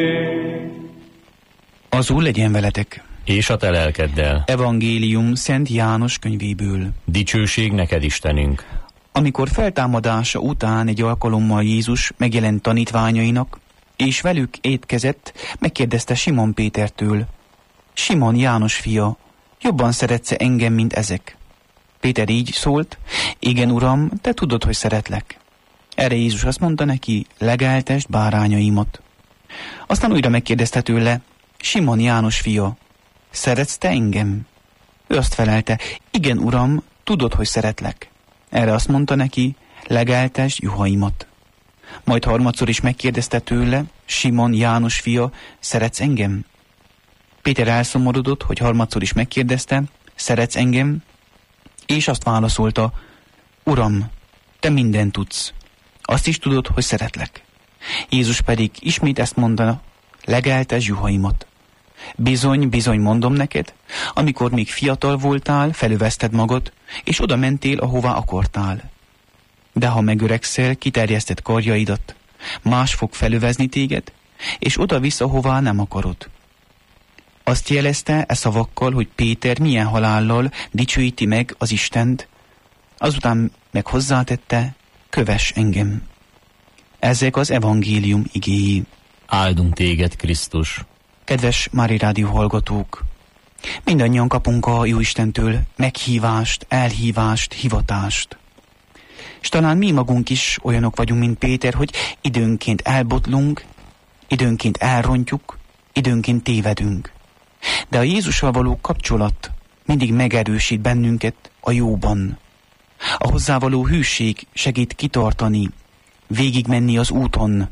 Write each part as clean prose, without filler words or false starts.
Az Úr legyen veletek. És a te lelkeddel. Evangélium Szent János könyvéből. Dicsőség neked, Istenünk. Amikor feltámadása után egy alkalommal Jézus megjelent tanítványainak, és velük étkezett, megkérdezte Simon Pétertől: Simon, János fia, jobban szeretsz engem, mint ezek? Péter így szólt: igen, Uram, te tudod, hogy szeretlek. Erre Jézus azt mondta neki: legeltesd bárányaimat. Aztán újra megkérdezte tőle: Simon, János fia, szeretsz te engem? Ő azt felelte: igen, Uram, tudod, hogy szeretlek. Erre azt mondta neki: legeltesd juhaimat. Majd harmadszor is megkérdezte tőle: Simon, János fia, szeretsz engem? Péter elszomorodott, hogy harmadszor is megkérdezte: szeretsz engem? És azt válaszolta: Uram, te mindent tudsz. Azt is tudod, hogy szeretlek. Jézus pedig ismét ezt mondta: legeltesd juhaimat. Bizony, bizony mondom neked, amikor még fiatal voltál, felövezted magad, és oda mentél, ahová akartál. De ha megöregszel, kiterjeszted karjaidat, más fog felövezni téged, és oda visz, ahová nem akarod. Azt jelezte e szavakkal, hogy Péter milyen halállal dicsőíti meg az Istent, azután meg hozzátette: kövess engem. Ezek az evangélium igéi. Áldunk téged, Krisztus. Kedves Mári Rádió hallgatók! Mindannyian kapunk a Jóistentől meghívást, elhívást, hivatást. És talán mi magunk is olyanok vagyunk, mint Péter, hogy időnként elbotlunk, időnként elrontjuk, időnként tévedünk. De a Jézussal való kapcsolat mindig megerősít bennünket a jóban. A hozzávaló hűség segít kitartani, végigmenni az úton,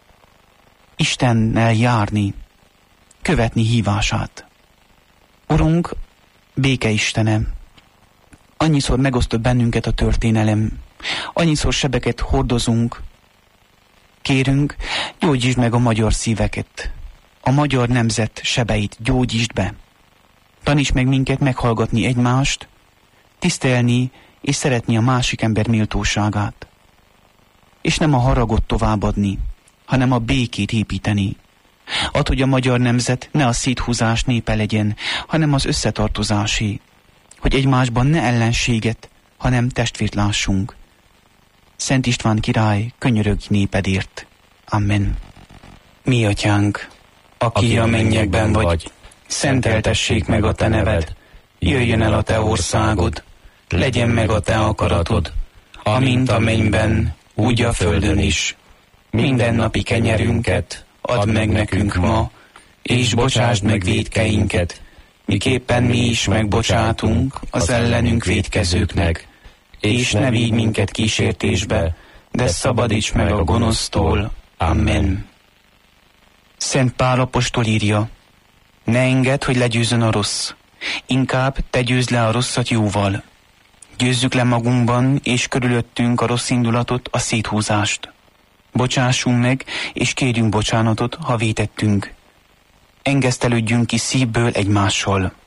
Istennel járni, követni hívását. Urunk, béke Istene, annyiszor megosztott bennünket a történelem, annyiszor sebeket hordozunk, kérünk, gyógyítsd meg a magyar szíveket, a magyar nemzet sebeit gyógyítsd be. Taníts meg minket meghallgatni egymást, tisztelni és szeretni a másik ember méltóságát. És nem a haragot továbbadni, hanem a békét építeni. Add, hogy a magyar nemzet ne a széthúzás népe legyen, hanem az összetartozásé. Hogy egymásban ne ellenséget, hanem testvért lássunk. Szent István király, könyörögj népedért. Amen. Mi atyánk, aki a mennyekben vagy, szenteltessék meg a te neved. Jöjjön el a te országod, legyen meg a te akaratod, amint a mennyben, úgy a földön is. Mindennapi kenyerünket add meg nekünk ma, és bocsásd meg vétkeinket, miképpen mi is megbocsátunk az ellenünk vétkezőknek. És ne vigy minket kísértésbe, de szabadíts meg a gonosztól. Amen. Szent Pál apostol írja: ne engedd, hogy legyőzzön a rossz, inkább te győzd le a rosszat jóval. Győzzük le magunkban és körülöttünk a rossz indulatot, a széthúzást. Bocsássunk meg, és kérjünk bocsánatot, ha vétettünk. Engesztelődjünk ki szívből egymással.